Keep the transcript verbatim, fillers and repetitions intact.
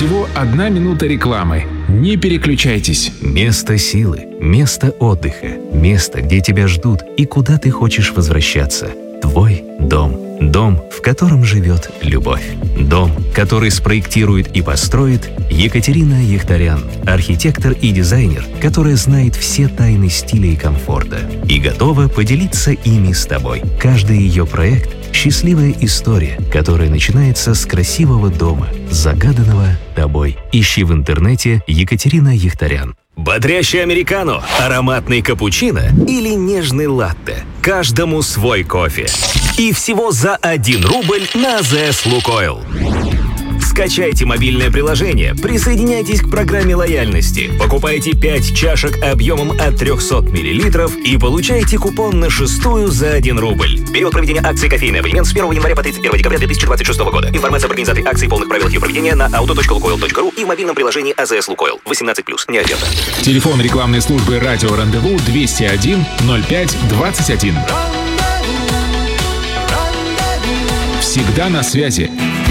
Всего одна минута рекламы. Не переключайтесь. Место силы, место отдыха, место, где тебя ждут и куда ты хочешь возвращаться. Твой дом. Дом, в котором живет любовь. Дом, который спроектирует и построит Екатерина Яхтарян, архитектор и дизайнер, которая знает все тайны стиля и комфорта и готова поделиться ими с тобой. Каждый ее проект – счастливая история, которая начинается с красивого дома, загаданного тобой. Ищи в интернете Екатерина Яхтарян. Бодрящий американо, ароматный капучино или нежный латте. Каждому свой кофе. И всего за один рубль на АЗС Лукойл. Скачайте мобильное приложение, присоединяйтесь к программе лояльности, покупайте пять чашек объемом от триста миллилитров и получайте купон на шестую за один рубль. Период проведения акции «Кофейный абонемент» с первого января по тридцать первое декабря две тысячи двадцать шестого года. Информация об организации акции и полных правилах ее проведения на auto точка лукойл точка ру и в мобильном приложении АЗС Лукойл. восемнадцать плюс. Не одета. Телефон рекламной службы «Радио Рандеву» двести один ноль пять двадцать один. Всегда на связи.